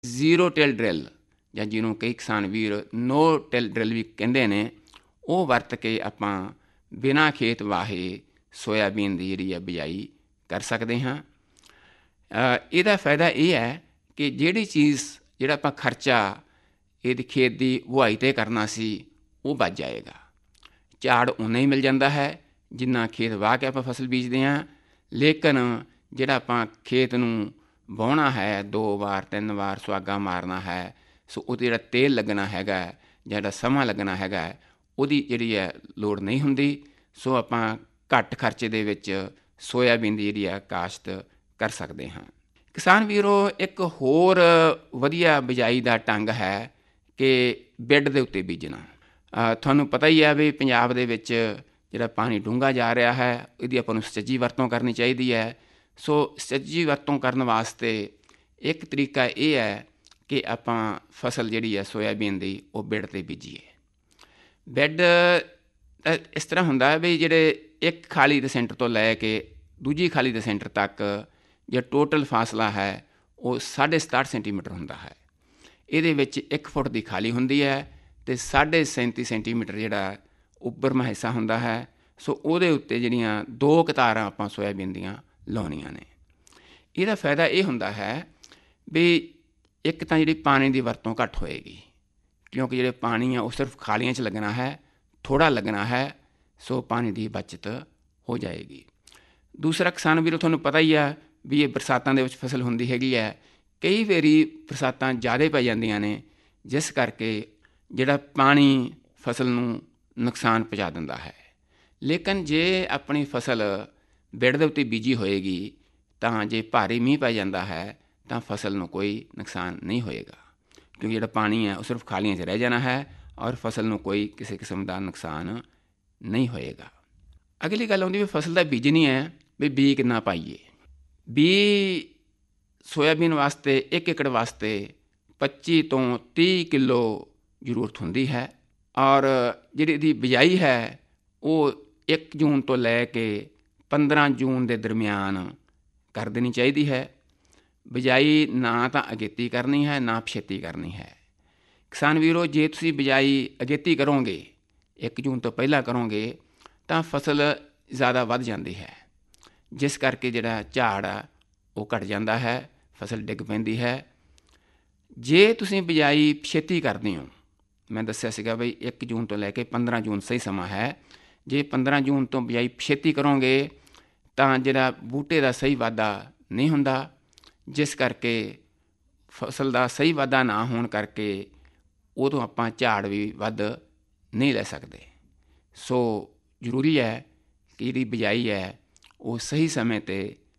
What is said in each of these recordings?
Zero till drill ਜਾਂ ਜਿਹਨੂੰ ਕਈ ਕਿਸਾਨ ਵੀਰ ਨੋ ਟਿਲ ਡਰਿਲ ਵੀ ਕਹਿੰਦੇ ਨੇ, ਉਹ ਵਰਤ ਕੇ ਆਪਾਂ ਬਿਨਾਂ ਖੇਤ ਵਾਹੇ ਸੋਇਆਬੀਨ ਦੀ ਜਿਹੜੀ ਹੈ ਬਿਜਾਈ ਕਰ ਸਕਦੇ ਹਾਂ। ਇਹਦਾ ਫਾਇਦਾ ਇਹ ਹੈ ਕਿ ਜਿਹੜੀ ਚੀਜ਼ ਜਿਹੜਾ ਆਪਾਂ ਖਰਚਾ ਇਹਦੀ ਖੇਤ ਦੀ ਵਹਾਈ 'ਤੇ ਕਰਨਾ ਸੀ ਉਹ ਬਚ ਜਾਏਗਾ। ਝਾੜ ਓਨਾ ਹੀ ਮਿਲ ਜਾਂਦਾ ਹੈ ਜਿੰਨਾ ਖੇਤ ਵਾਹ ਕੇ ਆਪਾਂ ਫਸਲ ਬੀਜਦੇ ਹਾਂ, ਲੇਕਿਨ ਜਿਹੜਾ ਆਪਾਂ ਖੇਤ ਨੂੰ ਵਾਹੁਣਾ ਹੈ 2 ਵਾਰ 3 ਵਾਰ ਸੁਹਾਗਾ ਮਾਰਨਾ ਹੈ, ਸੋ ਉਹਦੇ ਜਿਹੜਾ ਤੇਲ ਲੱਗਣਾ ਹੈਗਾ ਜਾਂ ਜਿਹੜਾ ਸਮਾਂ ਲੱਗਣਾ ਹੈਗਾ ਉਹਦੀ ਜਿਹੜੀ ਹੈ ਲੋੜ ਨਹੀਂ ਹੁੰਦੀ। ਸੋ ਆਪਾਂ ਘੱਟ ਖਰਚੇ ਦੇ ਵਿੱਚ ਸੋਇਆਬੀਨ ਦੀ ਜਿਹੜੀ ਹੈ ਕਾਸ਼ਤ ਕਰ ਸਕਦੇ ਹਾਂ। ਕਿਸਾਨ ਵੀਰੋ, ਇੱਕ ਹੋਰ ਵਧੀਆ ਬਿਜਾਈ ਦਾ ਢੰਗ ਹੈ ਕਿ ਬੈੱਡ ਦੇ ਉੱਤੇ ਬੀਜਣਾ। ਤੁਹਾਨੂੰ ਪਤਾ ਹੀ ਹੈ ਵੀ ਪੰਜਾਬ ਦੇ ਵਿੱਚ ਜਿਹੜਾ ਪਾਣੀ ਡੂੰਘਾ ਜਾ ਰਿਹਾ ਹੈ, ਇਹਦੀ ਆਪਾਂ ਨੂੰ ਸੁਚੱਜੀ ਵਰਤੋਂ ਕਰਨੀ ਚਾਹੀਦੀ ਹੈ। ਸੋ ਸੁਚੱਜੀ ਵਰਤੋਂ ਕਰਨ ਵਾਸਤੇ ਇੱਕ ਤਰੀਕਾ ਇਹ ਹੈ ਕਿ ਆਪਾਂ ਫਸਲ ਜਿਹੜੀ ਹੈ ਸੋਇਆਬੀਨ ਦੀ ਉਹ ਬੈੱਡ 'ਤੇ ਬੀਜੀਏ। ਬੈੱਡ ਇਸ ਤਰ੍ਹਾਂ ਹੁੰਦਾ ਵੀ ਜਿਹੜੇ ਇੱਕ ਖਾਲੀ ਦੇ ਸੈਂਟਰ ਤੋਂ ਲੈ ਕੇ ਦੂਜੀ ਖਾਲੀ ਦੇ ਸੈਂਟਰ ਤੱਕ ਜਿਹੜਾ ਟੋਟਲ ਫਾਸਲਾ ਹੈ ਉਹ 67.5 ਸੈਂਟੀਮੀਟਰ ਹੁੰਦਾ ਹੈ। ਇਹਦੇ ਵਿੱਚ 1 ਫੁੱਟ ਦੀ ਖਾਲੀ ਹੁੰਦੀ ਹੈ ਅਤੇ 37.5 ਸੈਂਟੀਮੀਟਰ ਜਿਹੜਾ ਉੱਪਰਮਾ ਹਿੱਸਾ ਹੁੰਦਾ ਹੈ। ਸੋ ਉਹਦੇ ਉੱਤੇ ਜਿਹੜੀਆਂ 2 ਕਤਾਰਾਂ ਆਪਾਂ ਸੋਇਆਬੀਨ ਦੀਆਂ ਲਾਉਣੀਆਂ ਨੇ। ਇਹਦਾ ਫਾਇਦਾ ਇਹ ਹੁੰਦਾ ਹੈ ਵੀ ਇੱਕ ਤਾਂ ਜਿਹੜੀ ਪਾਣੀ ਦੀ ਵਰਤੋਂ ਘੱਟ ਹੋਏਗੀ, ਕਿਉਂਕਿ ਜਿਹੜੇ ਪਾਣੀ ਆ ਉਹ ਸਿਰਫ ਖਾਲੀਆਂ 'ਚ ਲੱਗਣਾ ਹੈ, ਥੋੜ੍ਹਾ ਲੱਗਣਾ ਹੈ, ਸੋ ਪਾਣੀ ਦੀ ਬਚਤ ਹੋ ਜਾਏਗੀ। ਦੂਸਰਾ ਕਿਸਾਨ ਵੀਰੋ, ਤੁਹਾਨੂੰ ਪਤਾ ਹੀ ਆ ਵੀ ਇਹ ਬਰਸਾਤਾਂ ਦੇ ਵਿੱਚ ਫਸਲ ਹੁੰਦੀ ਹੈਗੀ ਹੈ। ਕਈ ਵਾਰੀ ਬਰਸਾਤਾਂ ਜ਼ਿਆਦਾ ਪੈ ਜਾਂਦੀਆਂ ਨੇ, ਜਿਸ ਕਰਕੇ ਜਿਹੜਾ ਪਾਣੀ ਫਸਲ ਨੂੰ ਨੁਕਸਾਨ ਪਹੁੰਚਾ ਦਿੰਦਾ ਹੈ। ਲੇਕਿਨ ਜੇ ਆਪਣੀ ਫਸਲ ਬੈੱਡ ਦੇ ਉੱਤੇ ਬੀਜੀ ਹੋਏਗੀ ਤਾਂ ਜੇ ਭਾਰੀ ਮੀਂਹ ਪੈ ਜਾਂਦਾ ਹੈ ਤਾਂ ਫਸਲ ਨੂੰ ਕੋਈ ਨੁਕਸਾਨ ਨਹੀਂ ਹੋਏਗਾ, ਕਿਉਂਕਿ ਜਿਹੜਾ ਪਾਣੀ ਹੈ ਉਹ ਸਿਰਫ ਖਾਲੀਆਂ 'ਚ ਰਹਿ ਜਾਣਾ ਹੈ ਔਰ ਫਸਲ ਨੂੰ ਕੋਈ ਕਿਸੇ ਕਿਸਮ ਦਾ ਨੁਕਸਾਨ ਨਹੀਂ ਹੋਏਗਾ। ਅਗਲੀ ਗੱਲ ਆਉਂਦੀ ਵੀ ਫਸਲ ਦਾ ਬੀਜਣੀ ਹੈ ਵੀ ਬੀਜ ਕਿੰਨਾ ਪਾਈਏ। ਬੀਜ ਸੋਇਆਬੀਨ ਵਾਸਤੇ 1 ਏਕੜ ਵਾਸਤੇ 25 ਤੋਂ 30 ਕਿਲੋ ਜ਼ਰੂਰਤ ਹੁੰਦੀ ਹੈ ਔਰ ਜਿਹੜੀ ਇਹਦੀ ਬਿਜਾਈ ਹੈ ਉਹ 1 ਜੂਨ ਤੋਂ ਲੈ ਕੇ 15 ਜੂਨ ਦੇ ਦਰਮਿਆਨ ਕਰ ਦੇਣੀ ਚਾਹੀਦੀ ਹੈ। ਬਿਜਾਈ ਨਾ ਤਾਂ ਅਗੇਤੀ ਕਰਨੀ ਹੈ ਨਾ ਪਛੇਤੀ ਕਰਨੀ ਹੈ। ਕਿਸਾਨ ਵੀਰੋ, ਜੇ ਤੁਸੀਂ ਬਿਜਾਈ ਅਗੇਤੀ ਕਰੋਗੇ 1 ਜੂਨ ਤੋਂ ਪਹਿਲਾਂ ਕਰੋਗੇ ਤਾਂ ਫਸਲ ਜ਼ਿਆਦਾ ਵੱਧ ਜਾਂਦੀ ਹੈ, ਜਿਸ ਕਰਕੇ ਜਿਹੜਾ ਝਾੜ ਆ ਉਹ ਘਟ ਜਾਂਦਾ ਹੈ, ਫਸਲ ਡਿੱਗ ਪੈਂਦੀ ਹੈ। ਜੇ ਤੁਸੀਂ ਬਿਜਾਈ ਛੇਤੀ ਕਰਦੇ ਹੋ, ਮੈਂ ਦੱਸਿਆ ਸੀਗਾ ਬਈ 1 ਜੂਨ ਤੋਂ ਲੈ ਕੇ 15 ਜੂਨ ਸਹੀ ਸਮਾਂ ਹੈ। ਜੇ 15 ਜੂਨ ਤੋਂ ਬਿਜਾਈ ਛੇਤੀ ਕਰੋਗੇ ਤਾਂ ਜਿਹੜਾ ਬੂਟੇ ਦਾ ਸਹੀ ਵਾਧਾ ਨਹੀਂ ਹੁੰਦਾ, ਜਿਸ ਕਰਕੇ ਫਸਲ ਦਾ ਸਹੀ ਵਾਧਾ ਨਾ ਹੋਣ ਕਰਕੇ ਉਦੋਂ ਆਪਾਂ ਝਾੜ ਵੀ ਵੱਧ ਨਹੀਂ ਲੈ ਸਕਦੇ। ਸੋ ਜ਼ਰੂਰੀ ਹੈ ਕਿ ਜਿਹੜੀ ਬਿਜਾਈ ਹੈ ਉਹ ਸਹੀ ਸਮੇਂ 'ਤੇ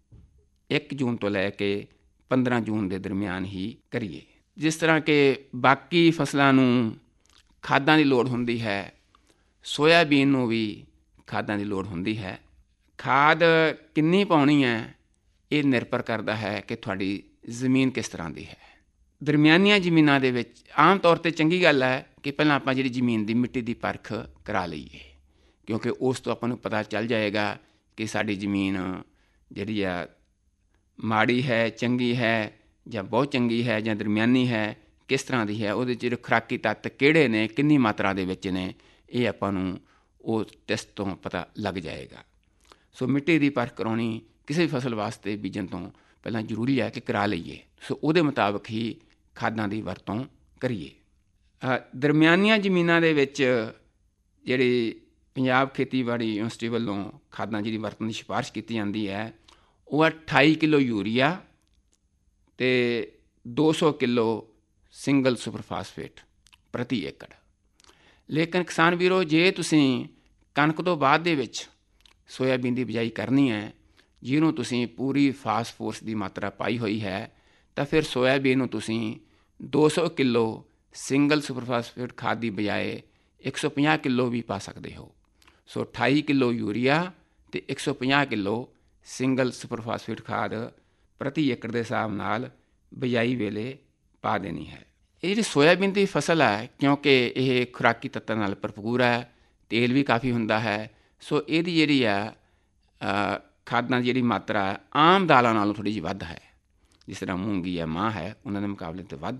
1 ਜੂਨ ਤੋਂ ਲੈ ਕੇ 15 ਜੂਨ ਦੇ ਦਰਮਿਆਨ ਹੀ ਕਰੀਏ। ਜਿਸ ਤਰ੍ਹਾਂ ਕਿ ਬਾਕੀ ਫਸਲਾਂ ਨੂੰ ਖਾਦਾਂ ਦੀ ਲੋੜ ਹੁੰਦੀ ਹੈ, ਸੋਇਆਬੀਨ ਨੂੰ ਵੀ ਖਾਦਾਂ ਦੀ ਲੋੜ ਹੁੰਦੀ ਹੈ। ਖਾਦ ਕਿੰਨੀ ਪਾਉਣੀ ਹੈ ਇਹ ਨਿਰਭਰ ਕਰਦਾ ਹੈ ਕਿ ਤੁਹਾਡੀ ਜ਼ਮੀਨ ਕਿਸ ਤਰ੍ਹਾਂ ਦੀ ਹੈ। ਦਰਮਿਆਨੀਆਂ ਜ਼ਮੀਨਾਂ ਦੇ ਵਿੱਚ ਆਮ ਤੌਰ 'ਤੇ ਚੰਗੀ ਗੱਲ ਹੈ ਕਿ ਪਹਿਲਾਂ ਆਪਾਂ ਜਿਹੜੀ ਜ਼ਮੀਨ ਦੀ ਮਿੱਟੀ ਦੀ ਪਰਖ ਕਰਾ ਲਈਏ, ਕਿਉਂਕਿ ਉਸ ਤੋਂ ਆਪਾਂ ਨੂੰ ਪਤਾ ਚੱਲ ਜਾਏਗਾ ਕਿ ਸਾਡੀ ਜ਼ਮੀਨ ਜਿਹੜੀ ਆ ਮਾੜੀ ਹੈ, ਚੰਗੀ ਹੈ ਜਾਂ ਬਹੁਤ ਚੰਗੀ ਹੈ ਜਾਂ ਦਰਮਿਆਨੀ ਹੈ, ਕਿਸ ਤਰ੍ਹਾਂ ਦੀ ਹੈ, ਉਹਦੇ 'ਚ ਖੁਰਾਕੀ ਤੱਤ ਕਿਹੜੇ ਨੇ, ਕਿੰਨੀ ਮਾਤਰਾ ਦੇ ਵਿੱਚ ਨੇ, ਇਹ ਆਪਾਂ ਨੂੰ ਉਹ ਟੈਸਟ ਤੋਂ ਪਤਾ ਲੱਗ ਜਾਏਗਾ। ਸੋ ਮਿੱਟੀ ਦੀ ਪਰਖ ਕਰਾਉਣੀ ਕਿਸੇ ਵੀ ਫਸਲ ਵਾਸਤੇ ਬੀਜਣ ਤੋਂ ਪਹਿਲਾਂ ਜ਼ਰੂਰੀ ਹੈ ਕਿ ਕਰਾ ਲਈਏ। ਸੋ ਉਹਦੇ ਮੁਤਾਬਕ ਹੀ ਖਾਦਾਂ ਦੀ ਵਰਤੋਂ ਕਰੀਏ। ਦਰਮਿਆਨੀਆਂ ਜ਼ਮੀਨਾਂ ਦੇ ਵਿੱਚ ਜਿਹੜੀ ਪੰਜਾਬ ਖੇਤੀਬਾੜੀ ਯੂਨੀਵਰਸਿਟੀ ਵੱਲੋਂ ਖਾਦਾਂ ਜਿਹੜੀ ਵਰਤਣ ਦੀ ਸਿਫਾਰਿਸ਼ ਕੀਤੀ ਜਾਂਦੀ ਹੈ ਉਹ 28 ਕਿਲੋ ਯੂਰੀਆ ਅਤੇ 200 ਕਿਲੋ ਸਿੰਗਲ ਸੁਪਰ ਫਾਸਫੇਟ ਪ੍ਰਤੀ ਏਕੜ। ਲੇਕਿਨ ਕਿਸਾਨ ਵੀਰੋ, ਜੇ ਤੁਸੀਂ ਕਣਕ ਤੋਂ ਬਾਅਦ ਦੇ ਵਿੱਚ ਸੋਇਆਬੀਨ ਦੀ ਬਿਜਾਈ ਕਰਨੀ ਹੈ, ਜਿਹਨੂੰ ਤੁਸੀਂ ਪੂਰੀ ਫਾਸਫੋਰਸ ਦੀ ਮਾਤਰਾ ਪਾਈ ਹੋਈ ਹੈ, ਤਾਂ ਫਿਰ ਸੋਇਆਬੀਨ ਨੂੰ ਤੁਸੀਂ 200 ਕਿਲੋ ਸਿੰਗਲ ਸੁਪਰ ਫਾਸਫੇਟ ਖਾਦ ਦੀ ਬਜਾਏ 150 ਕਿਲੋ ਵੀ ਪਾ ਸਕਦੇ ਹੋ। ਸੋ 28 ਕਿਲੋ ਯੂਰੀਆ ਅਤੇ 150 ਕਿਲੋ ਸਿੰਗਲ ਸੁਪਰ ਫਾਸਫੇਟ ਖਾਦ ਪ੍ਰਤੀ ਏਕੜ ਦੇ ਹਿਸਾਬ ਨਾਲ ਬਿਜਾਈ ਵੇਲੇ ਪਾ ਦੇਣੀ ਹੈ। ਇਹ ਜਿਹੜੀ ਸੋਇਆਬੀਨ ਦੀ ਫਸਲ ਹੈ, ਕਿਉਂਕਿ ਇਹ ਖੁਰਾਕੀ ਤੱਤਾਂ ਨਾਲ ਭਰਪੂਰ ਹੈ, ਤੇਲ ਵੀ ਕਾਫੀ ਹੁੰਦਾ ਹੈ, ਸੋ ਇਹਦੀ ਜਿਹੜੀ ਆ ਖਾਦਾਂ ਦੀ ਜਿਹੜੀ ਮਾਤਰਾ ਆਮ ਦਾਲਾਂ ਨਾਲੋਂ ਥੋੜ੍ਹੀ ਜਿਹੀ ਵੱਧ ਹੈ। ਜਿਸ ਤਰ੍ਹਾਂ ਮੂੰਗੀ ਹੈ, ਮਾਂਹ ਹੈ, ਉਹਨਾਂ ਦੇ ਮੁਕਾਬਲੇ 'ਤੇ ਵੱਧ